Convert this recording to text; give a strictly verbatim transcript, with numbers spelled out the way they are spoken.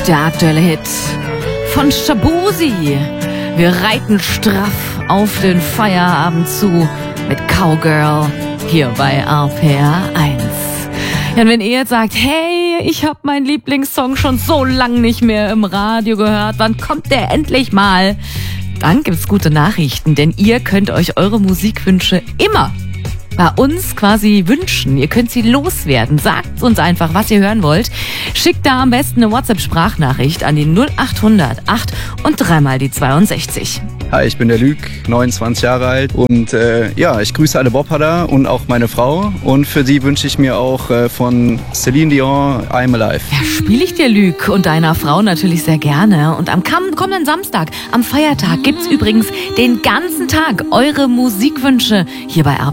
der aktuelle Hit von Shaboozey. Wir reiten straff auf den Feierabend zu mit Cowgirl hier bei R P R eins. Ja, und wenn ihr jetzt sagt, hey, ich habe meinen Lieblingssong schon so lang nicht mehr im Radio gehört, wann kommt der endlich mal? Dann gibt's gute Nachrichten, denn ihr könnt euch eure Musikwünsche immer bei uns quasi wünschen. Ihr könnt sie loswerden. Sagt uns einfach, was ihr hören wollt. Schickt da am besten eine WhatsApp-Sprachnachricht an die null acht hundert acht und dreimal die zweiundsechzig. Hi, ich bin der Lüg, neunundzwanzig Jahre alt und äh, ja, ich grüße alle Bobharder und auch meine Frau und für sie wünsche ich mir auch äh, von Celine Dion I'm Alive. Ja, spiele ich dir Lüg und deiner Frau natürlich sehr gerne und am kommenden Samstag, am Feiertag, gibt's übrigens den ganzen Tag eure Musikwünsche hier bei R P R.